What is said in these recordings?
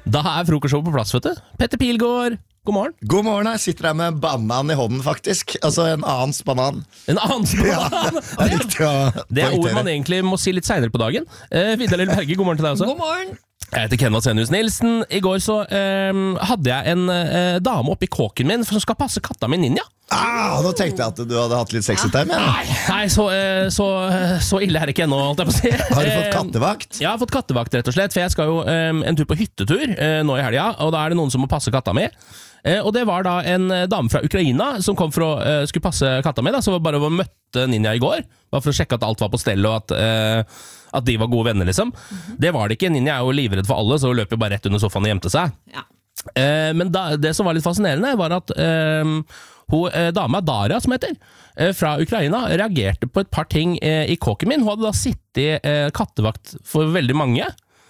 Da frokostshowet på plass, vet du. Petter Pilgaard, god morgen. God morgen, jeg sitter her med banan i hånden faktisk. Altså en annens banan. En annens banan? Det ord man egentlig må si litt senere på dagen. Vidar Lill Berge, god morgen til deg også. God morgen. Jeg heter Ken Vasenius Nilsen. I går så hadde jeg en dame oppi kåken min som skal passe katta min Ninja. Nå tenkte jeg at du hadde hatt litt sexy time. Nei, så ille det ikke ennå, holdt jeg på å si. Har du fått kattevakt? Jeg har fått kattevakt, rett og slett. For jeg skal jo en tur på hyttetur nå i helga, og da det noen som må passe katta mi. Og det var da en dame fra Ukraina som kom for å skulle passe katta mi, da, så bare møtte Ninja i går, bare for å sjekke at alt var på stell, og at de var gode venner, liksom. Det var det ikke. Ninja jo livredd for alle, så løp jo bare rett under sofaen og gjemte seg. Ja. Men det som var litt fascinerende, var at dama Daria, som heter, fra Ukraina, reagerte på et par ting i kåken min. Hun hadde da sittet kattevakt for veldig mange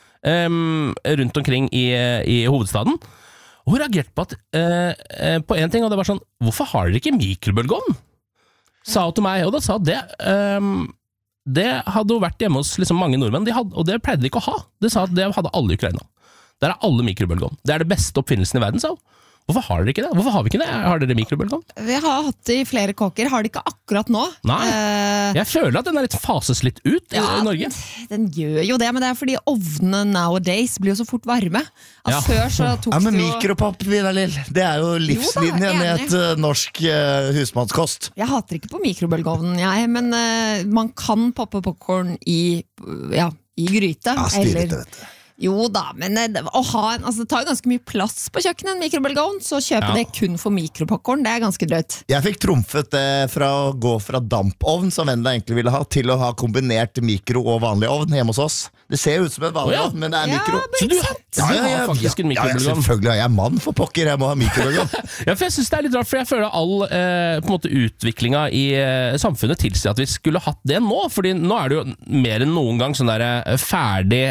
rundt omkring i hovedstaden. Og hun reagerte på på en ting, og det var sånn: hvorfor har dere ikke mikrobølgeovn? Sa hun til meg, og da sa hun det hadde jo vært hjemme hos liksom mange nordmenn, og det pleide de ikke å ha. Det sa at det hadde alle i Ukraina. Der alle mikrobølgeovn. Det det beste oppfinnelsen i verden, sa hun. Hvorfor har dere ikke det? Hvorfor har vi ikke det? Har dere mikrobølgeovn? Vi har hatt det i flere kåker, har det ikke akkurat nå. Nei, jeg føler at den litt fases litt ut i Norge. Den gjør jo det, men det fordi ovnene nowadays blir jo så fort varme. Før så tok men det jo... mikropapp, Vidar Lill, det jo livslinjen i et norsk husmannskost. Jeg hater ikke på mikrobølgeovnen, men man kan poppe popcorn i gryte. Styrete, vet du. Jo da, men det tar ganske mye plass på kjøkkenet, en mikrobølgeovn, så kjøpe det kun for mikropopcorn, det ganske drøyt. Jeg fikk trumfet det fra å gå fra dampovn, som Vendela egentlig ville ha, til å ha kombinert mikro og vanlig ovn hjemme hos oss. Det ser ut som en vanlig ovn, men det mikro. Så du har faktisk en mikrobølgeovn? Selvfølgelig, jeg mann for pokker, jeg må ha mikrobølgeovn. For jeg synes det litt rart, for jeg føler all på en måte utviklinga i samfunnet tilsier at vi skulle hatt det nå, fordi nå det jo mer enn noen gang sånn der ferdig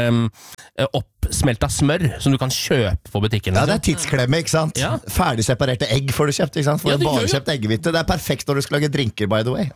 oppsmelta smør som du kan kjøpe på butikken. Ja, det tidsklemme, ikke sant? Ja. Ferdig separerte egg får du kjøpt, ikke sant? For du bare kjøpt eggehvite. Det perfekt når du skal lage drinker, by the way.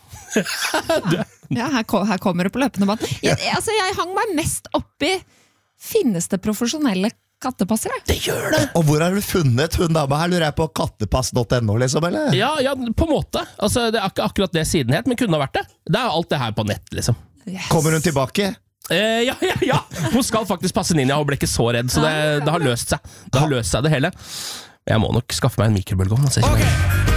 Her kommer det på løpende bånd. Jeg hang meg mest oppi finnes det profesjonelle kattepassere? Det gjør det! Og hvor har du funnet hun dama her? Lurer jeg på kattepass.no, liksom, eller? Ja, på en måte. Altså, det ikke akkurat det siden het, men kunne ha vært det. Det alt det her på nett, liksom. Yes. Kommer hun tilbake? Ja. Hun skal faktisk passe Ninja, og ble ikke så redd, så det har løst seg. Det har løst seg, det hele. Jeg må nok skaffe meg en mikrobølgeovn.